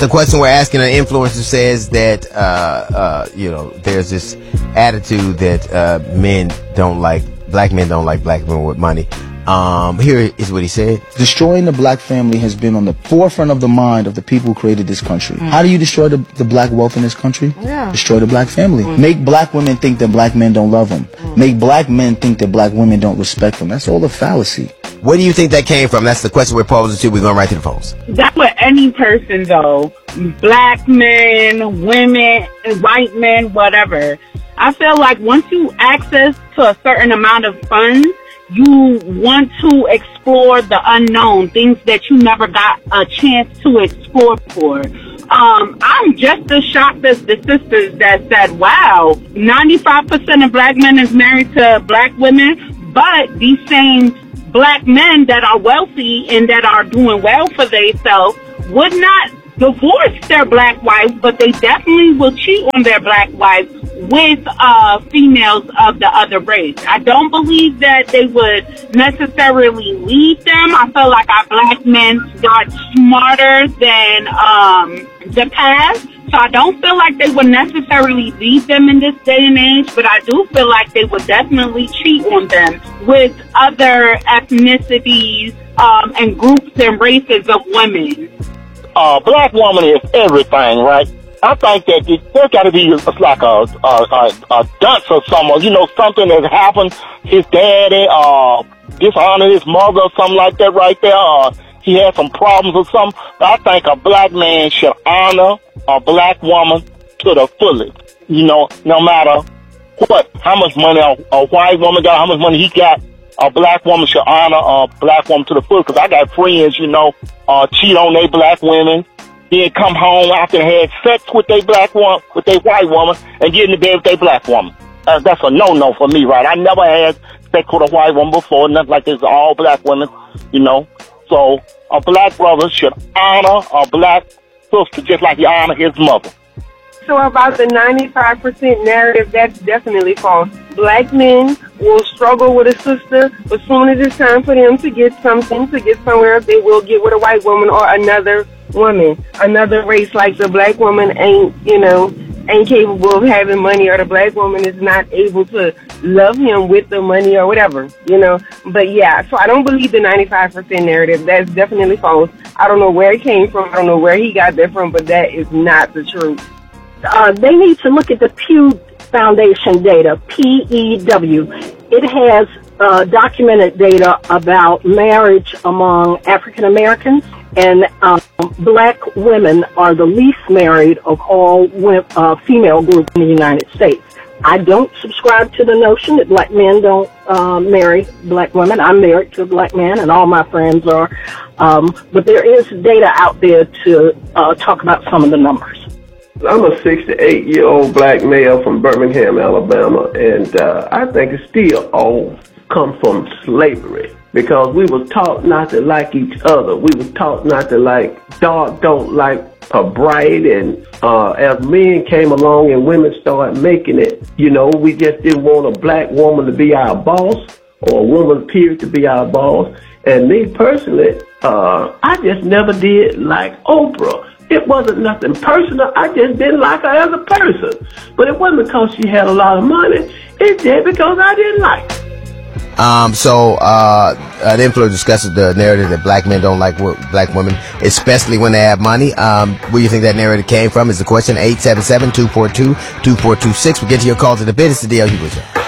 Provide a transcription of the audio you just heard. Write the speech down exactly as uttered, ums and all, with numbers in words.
the question we're asking, an influencer says that, uh, uh, you know, there's this attitude that uh, men don't like, black men don't like black women with money. Um, here is what he said. Destroying the black family has been on the forefront of the mind of the people who created this country. Mm. How do you destroy the, the black wealth in this country? Yeah. Destroy the black family. Mm. Make black women think that black men don't love them. Mm. Make black men think that black women don't respect them. That's all a fallacy. Where do you think that came from? That's the question we're posing to. We're going right to the phones. That's what any person, though. Black men, women, white men, whatever. I feel like once you access to a certain amount of funds, you want to explore the unknown, things that you never got a chance to explore before. Um, I'm just as shocked as the sisters that said, wow, ninety-five percent of black men is married to black women, but these same black men that are wealthy and that are doing well for themselves would not divorce their black wives, but they definitely will cheat on their black wives with uh, females of the other race. I don't believe that they would necessarily leave them. I feel like our black men got smarter than um, the past. So I don't feel like they would necessarily leave them in this day and age, but I do feel like they would definitely cheat on them with other ethnicities um, and groups and races of women. Uh, black woman is everything, right? I think that it, there's got to be like a, a, a, a dunce or something, you know, something that happened. His daddy uh, dishonored his mother or something like that right there. Uh, he had some problems or something. But I think a black man should honor a black woman to the fullest, you know, no matter what, how much money a, a white woman got, how much money he got. A black woman should honor a black woman to the full. Because I got friends, you know, uh, cheat on their black women, then come home after they had sex with their black woman, with their white woman, and get in the bed with their black woman. Uh, that's a no-no for me, right? I never had sex with a white woman before, nothing like this. All black women, you know. So a black brother should honor a black sister just like he honor his mother. So about the ninety-five percent narrative, that's definitely false. Black men will struggle with a sister, but as soon as it's time for them to get something, to get somewhere, they will get with a white woman or another woman, another race. Like the black woman ain't, you know, ain't capable of having money, or the black woman is not able to love him with the money or whatever, you know. But yeah, so I don't believe the ninety-five percent narrative. That's definitely false. I don't know where it came from. I don't know where he got that from, but that is not the truth. Uh, they need to look at the Pew Foundation data, P E W. It has uh, documented data about marriage among African Americans, and um, black women are the least married of all uh, female groups in the United States. I don't subscribe to the notion that black men don't uh, marry black women. I'm married to a black man, and all my friends are. Um, but there is data out there to uh, talk about some of the numbers. I'm a sixty-eight-year-old black male from Birmingham, Alabama, and uh, I think it still all comes from slavery, because we were taught not to like each other. We were taught not to like dark, don't like a bright, and uh, as men came along and women started making it, you know, we just didn't want a black woman to be our boss, or a woman, period, to be our boss. And me personally, uh, I just never did like Oprah. It wasn't nothing personal. I just didn't like her as a person. But it wasn't because she had a lot of money. It's just because I didn't like her. Um, so, uh, an influencer discusses the narrative that black men don't like w- black women, especially when they have money. Um, where do you think that narrative came from is the question. eight seven seven, two four two, two four two six. We'll get to your call to the business. The D L U Show.